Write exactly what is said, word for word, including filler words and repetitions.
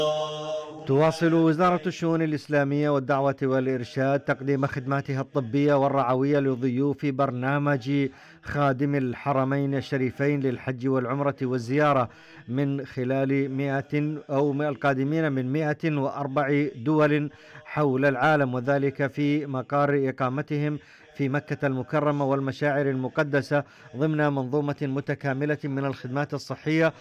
تواصل وزارة الشؤون الإسلامية والدعوة والإرشاد تقديم خدماتها الطبية والرعوية لضيوف برنامج خادم الحرمين الشريفين للحج والعمرة والزيارة من خلال مئة أو القادمين من مئة وأربع دول حول العالم، وذلك في مقار إقامتهم في مكة المكرمة والمشاعر المقدسة ضمن منظومة متكاملة من الخدمات الصحية